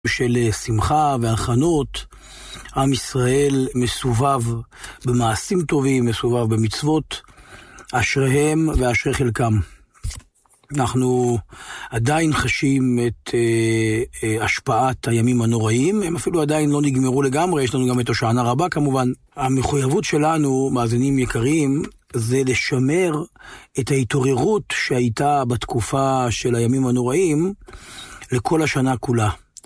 של שמחה והכנות. עם ישראל מסובב במעשים טובים, מסובב במצוות, אשריהם ואשרי חלקם. אנחנו עדיין חשים את השפעת הימים הנוראים, הם אפילו עדיין לא נגמרו לגמרי, יש לנו גם את הושענא רבה כמובן. המחויבות שלנו, מאזינים יקרים, זה לשמר את ההתעוררות שהייתה בתקופה של הימים הנוראים לכל השנה כולה.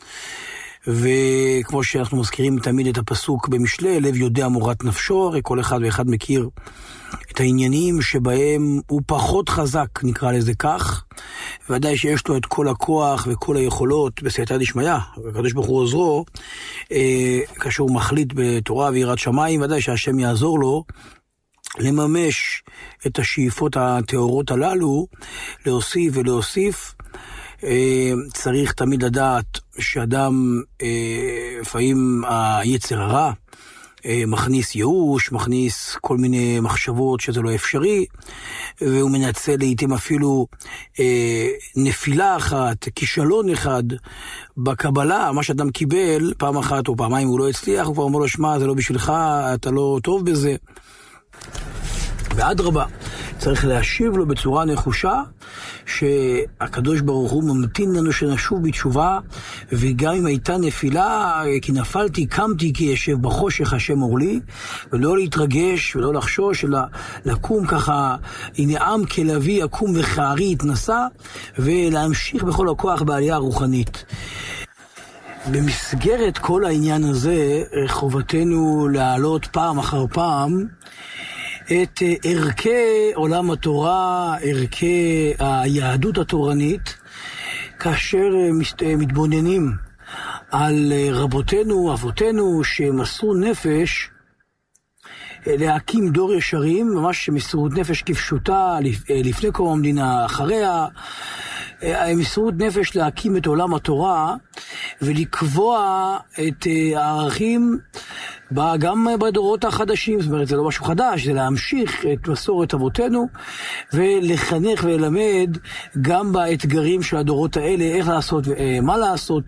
וכמו שאנחנו מזכירים תמיד את הפסוק במשלי, לב יודע מורת נפשו, הרי כל אחד ואחד מכיר את העניינים שבהם הוא פחות חזק, נקרא לזה כך, ודאי שיש לו את כל הכוח וכל היכולות בסייעתא דשמיא, הקדוש ברוך הוא עוזרו, כאשר הוא מחליט בתורה ויראת שמיים, ודאי שהשם יעזור לו לממש את השאיפות הטהורות הללו, להוסיף ולהוסיף. צריך תמיד לדעת שאדם, לפעמים היצר הרע, מכניס ייאוש, מכניס כל מיני מחשבות שזה לא אפשרי, והוא מנצל לעתים אפילו נפילה אחת, כישלון אחד בקבלה, מה שאדם קיבל פעם אחת או פעמיים הוא לא הצליח, הוא כבר אומר לו, שמע, זה לא בשבילך, אתה לא טוב בזה. ואדרבה, צריך להשיב לו בצורה נחושה שהקדוש ברוך הוא ממתין לנו שנשוב בתשובה, וגם אם הייתה נפילה, כי נפלתי, קמתי, כי ישב בחושך השם אור לי, ולא להתרגש ולא לחשוש, אלא לקום ככה, הנה עם כלבי יקום וכארי יתנסה, ולהמשיך בכל הכוח בעלייה הרוחנית. במסגרת כל העניין הזה, חובתנו להעלות פעם אחר פעם את ערכי עולם התורה, ערכי היהדות התורנית, כאשר מתבוננים על רבותינו, אבותינו, שמסרו נפש להקים דור ישרים, ממש מסירות נפש כפשוטה, לפני קום המדינה, אחריה, מסירות נפש להקים את עולם התורה, ולקבוע את הערכים גם בדורות החדשים. זאת אומרת, זה לא משהו חדש, זה להמשיך את מסורת אבותינו, ולחנך וללמד גם באתגרים של הדורות האלה, איך לעשות ומה לעשות.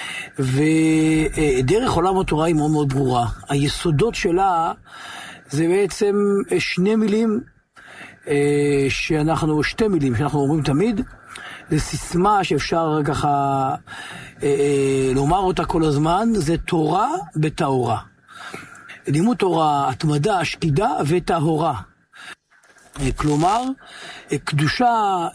ודרך עולם התורה היא מאוד מאוד ברורה. היסודות שלה זה בעצם שתי מילים שאנחנו אומרים תמיד. זה סיסמה שאפשר ככה לומר אותה כל הזמן, זה תורה בטהורה. לימוד תורה, התמדה, שקידה וטהורה. כלומר, קדושה,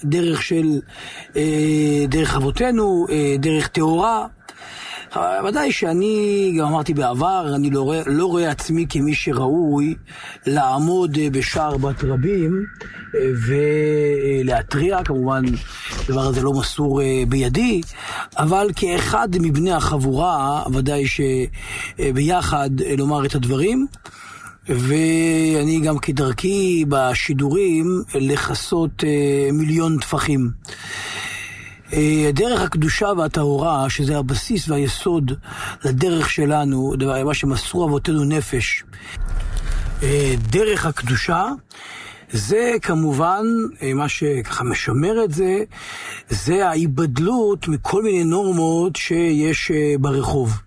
דרך אבותינו, דרך טהורה. ודאי שאני, גם אמרתי בעבר, אני לא רואה עצמי כמי שראוי לעמוד בשער בת רבים ולהתריע, כמובן דבר הזה לא מסור בידי, אבל כאחד מבני החבורה, ודאי שביחד לומר את הדברים, ואני גם כדרכי בשידורים לחסות מיליון טפחים. דרך הקדושה והטהורה, שזה הבסיס והיסוד לדרך שלנו, מה שמסרו אבותינו נפש. דרך הקדושה, זה כמובן, מה שככה משמר את זה, זה ההיבדלות מכל מיני נורמות שיש ברחוב.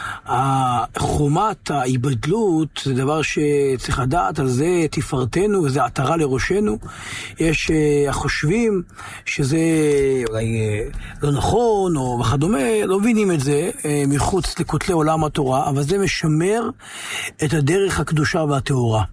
חומת ההיבדלות זה דבר שצריך לדעת, על זה תפארתנו וזה עטרה לראשנו. יש החושבים שזה אולי לא נכון או וכדומה, לא מבינים את זה מחוץ לכותלי עולם התורה, אבל זה משמר את הדרך הקדושה והטהורה.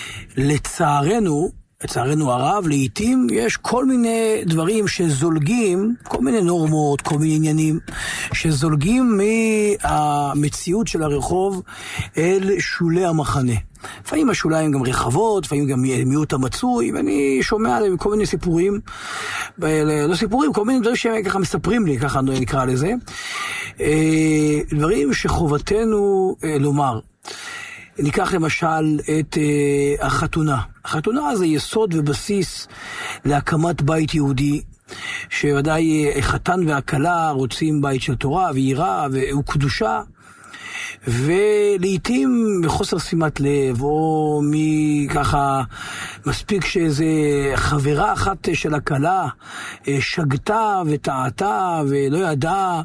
לצערנו הרב, לעתים יש כל מיני דברים שזולגים, כל מיני נורמות, כל מיני עניינים, שזולגים מהמציאות של הרחוב אל שולי המחנה. לפעמים השוליים גם רחבות, לפעמים גם מיעוט המצוי, ואני שומע עליהם כל מיני סיפורים, לא סיפורים, כל מיני דברים שככה מספרים לי, ככה נקרא לזה, דברים שחובתנו לומר. ניקח למשל את החתונה. החתונה זה יסוד ובסיס להקמת בית יהודי, שוודאי חתן והכלה רוצים בית של תורה ויראה וקדושה, ולעיתים בחוסר שימת לב, או מככה, מספיק שאיזה חברה אחת של הכלה שגתה וטעתה ולא ידעה,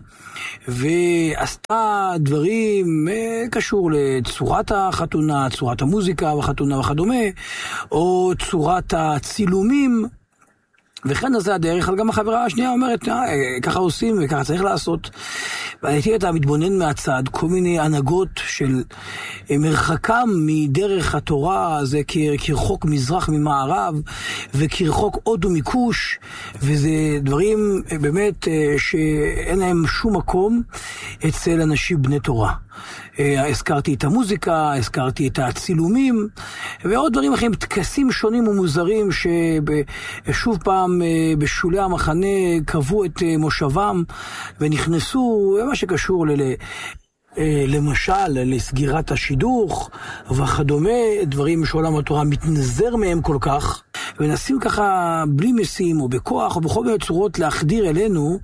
ועשתה דברים קשור לצורת החתונה, צורת המוזיקה בחתונה וכדומה, או צורת הצילומים, וכן אז זה הדרך, אבל גם החברה השנייה אומרת, ככה עושים וככה צריך לעשות. והייתי אתה מתבונן מהצד, כל מיני הנהגות של מרחקם מדרך התורה, זה כרחוק מזרח ממערב, וכרחוק עוד ומכוש, וזה דברים באמת שאין להם שום מקום אצל אנשים בני תורה. הזכרתי את המוזיקה, הזכרתי את הצילומים, ועוד דברים אחרים, טקסים שונים ומוזרים ששוב פעם בשולי המחנה קבעו את מושבם ונכנסו, מה שקשור למשל לסגירת השידוך וכדומה, דברים שעולם התורה מתנזר מהם כל כך, ונסים ככה בלי משים או בכוח או בכל מיני צורות להחדיר אלינו,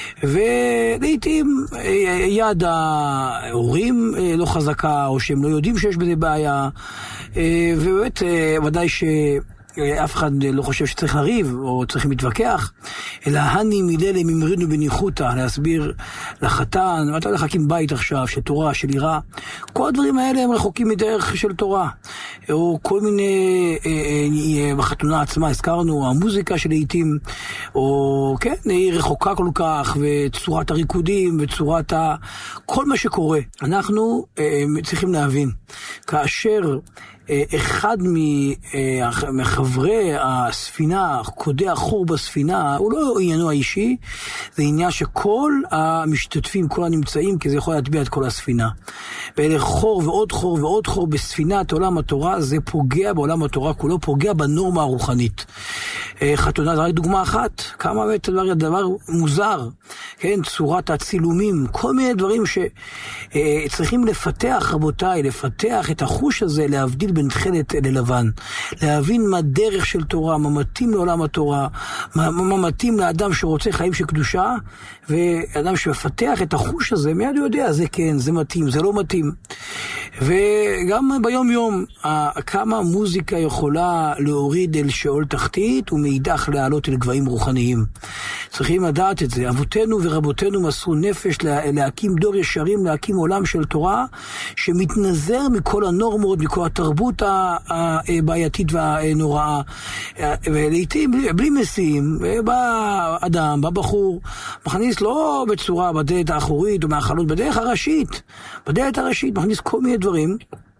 ולעיתים יד ההורים לא חזקה, או שהם לא יודעים שיש בזה בעיה, ובאמת ודאי אף אחד לא חושב שצריך לריב או צריך להתווכח, אלא הני מילה לממרינו בניחותא, להסביר לחתן, ואתה הולך להקים בית עכשיו של תורה, של יראה, כל הדברים האלה הם רחוקים מדרך של תורה, או כל מיני בחתונה עצמה הזכרנו, המוזיקה שלעיתים, או כן, היא רחוקה כל כך, וצורת הריקודים וצורת כל מה שקורה. אנחנו צריכים להבין, כאשר אחד מחברי הספינה, קודח חור בספינה, הוא לא עניינו האישי, זה עניין שכל המשתתפים, כל הנמצאים, כי זה יכול להטביע את כל הספינה. ואלה חור ועוד חור ועוד חור בספינת עולם התורה, זה פוגע בעולם התורה כולו, פוגע בנורמה הרוחנית. חתונה זה רק דוגמה אחת, כמה באמת דבר מוזר, כן, צורת הצילומים, כל מיני דברים שצריכים לפתח, רבותיי, לפתח את החוש הזה, להבדיל בין תכלת ללבן, להבין מה דרך של תורה, מה מתאים לעולם התורה, מה מתאים לאדם שרוצה חיים של קדושה, ואדם שמפתח את החוש הזה, מיד הוא יודע, זה כן, זה מתאים, זה לא מתאים. וגם ביום יום, כמה מוזיקה יכולה להוריד אל שאול תחתית, ומאידך להעלות אל גבהים רוחניים. צריכים לדעת את זה. אבותינו ורבותינו מסרו נפש להקים דור ישרים, להקים עולם של תורה, שמתנזר מכל הנורמות, מכל התרבות הבעייתית והנוראה. ולעיתים, בלי משים, בא אדם, בא בחור, מכניס לא בצורה בדלת האחורית, או מהחלון, בדרך הראשית. בדלת הראשית מכניס כל מיני דברים,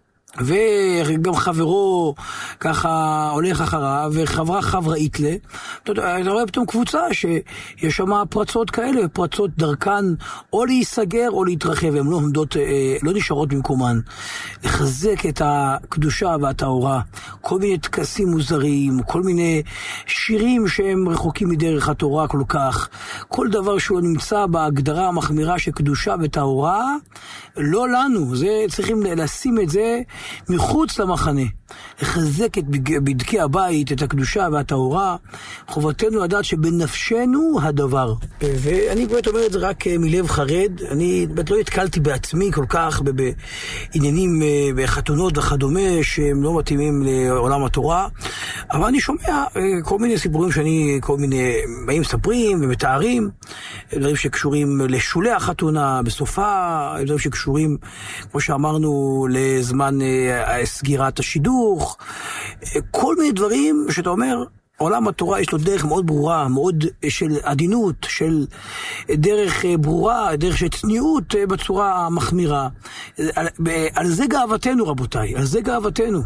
וגם חברו ככה הולך אחריו, וחברה חברה איתלה, אתה רואה פתאום קבוצה שיש שם פרצות כאלה, פרצות דרכן או להיסגר או להתרחב, הן לא נשארות במקומן. לחזק את הקדושה והטהורה, כל מיני טקסים מוזרים, כל מיני שירים שהם רחוקים מדרך התורה כל כך, כל דבר שהוא נמצא בהגדרה המחמירה של קדושה וטהורה, לא לנו, זה צריכים לשים את זה מחוץ למחנה, לחזק את בדקי הבית, את הקדושה והטהורה. חובתנו לדעת שבנפשנו הדבר. ואני באמת אומר את זה רק מלב חרד, אני באמת לא התקלתי בעצמי כל כך בעניינים בחתונות וכדומה שהם לא מתאימים לעולם התורה, אבל אני שומע כל מיני סיפורים שאני, כל מיני באים מספרים ומתארים, דברים שקשורים לשולי החתונה, בסופה, דברים שקשורים, כמו שאמרנו, לזמן סגירת השידוך, כל מיני דברים שאתה אומר, עולם התורה יש לו דרך מאוד ברורה, מאוד של עדינות, של דרך ברורה, דרך של צניעות בצורה המחמירה. על זה גאוותנו רבותיי, על זה גאוותנו.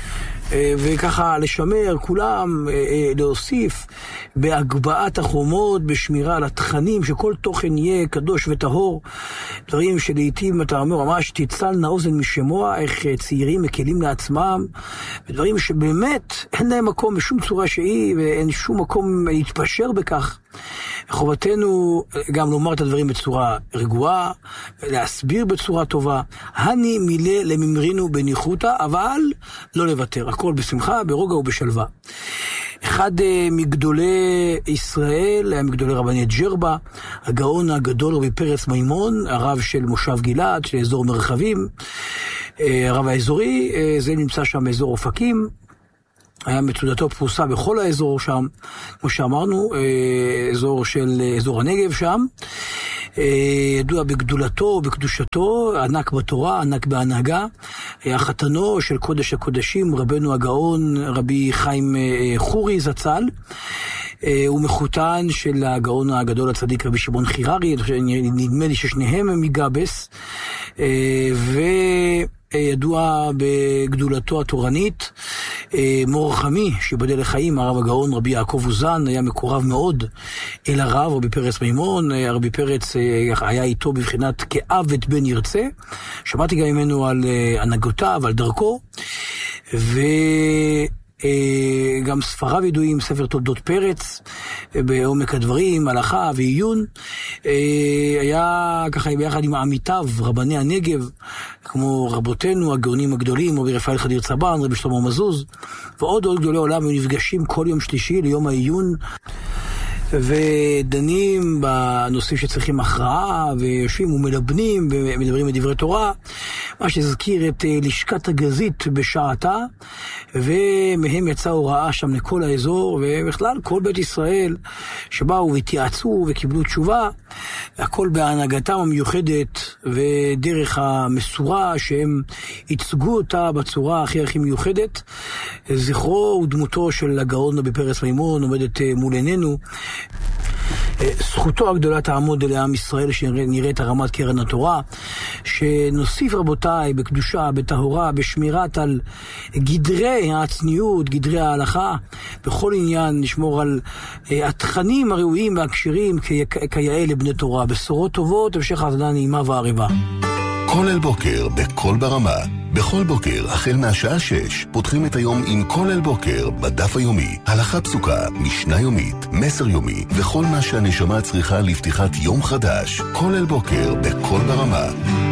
וככה לשמר כולם, להוסיף בהגבהת החומות, בשמירה על התכנים, שכל תוכן יהיה קדוש וטהור, דברים שלעיתים אתה אומר ממש תצלנה אוזן משמוע, איך צעירים מקלים לעצמם, ודברים שבאמת אין להם מקום בשום צורה שהיא, ואין שום מקום להתפשר בכך. חובתנו גם לומר את הדברים בצורה רגועה, להסביר בצורה טובה, הני מילה לממרינו בניחותא, אבל לא לוותר, הכל בשמחה, ברוגע ובשלווה. אחד מגדולי ישראל, היה מגדולי רבני ג'רבה, הגאון הגדול רבי פרץ מימון, הרב של מושב גלעד, של אזור מרחבים, הרב האזורי, זה נמצא שם באזור אופקים, היה מצודתו פרוסה בכל האזור שם, כמו שאמרנו, אזור הנגב שם, ידוע בגדולתו, בקדושתו, ענק בתורה, ענק בהנהגה, היה חתנו של קודש הקודשים, רבנו הגאון, רבי חיים חורי זצ"ל, הוא מחותן של הגאון הגדול הצדיק רבי שמעון חיררי, נדמה לי ששניהם הם מגבס, וידוע בגדולתו התורנית, מור חמי, שיבדל לחיים, הרב הגאון רבי יעקב אוזן, היה מקורב מאוד אל הרב, רבי פרץ מימון, רבי פרץ היה איתו בבחינת כאב את בן ירצה, שמעתי גם ממנו על הנהגותיו, על דרכו, גם ספריו ידועים, ספר תולדות פרץ, בעומק הדברים, הלכה ועיון, היה ככה ביחד עם עמיתיו, רבני הנגב, כמו רבותינו, הגאונים הגדולים, רבי רפאל חדיר צבן, רבי שלמה מזוז, ועוד גדולי עולם, הם נפגשים כל יום שלישי ליום העיון, ודנים בנושאים שצריכים הכרעה, ויושבים ומלבנים ומדברים בדברי תורה, מה שהזכיר את לשכת הגזית בשעתה, ומהם יצאה הוראה שם לכל האזור, ובכלל כל בית ישראל שבאו והתייעצו וקיבלו תשובה, הכל בהנהגתם המיוחדת ודרך המסורה שהם ייצגו אותה בצורה הכי מיוחדת. זכרו ודמותו של הגאון רבי פרץ מימון עומדת מול עינינו. זכותו הגדולה תעמוד לעם ישראל, שנראה את הרמת קרן התורה, שנוסיף רבותיי בקדושה, בטהורה, בשמירת על גדרי הצניעות, גדרי ההלכה, בכל עניין נשמור על התכנים הראויים והקשירים כיאה לבני תורה. בשורות טובות, המשך האזנה נעימה וערבה. כל אל בוקר בכל ברמה. בכל בוקר, החל מהשעה 6, פותחים את היום עם כל אל בוקר בדף היומי. הלכה פסוקה, משנה יומית, מסר יומי, וכל מה שהנשמה צריכה לפתיחת יום חדש. כל אל בוקר בכל ברמה.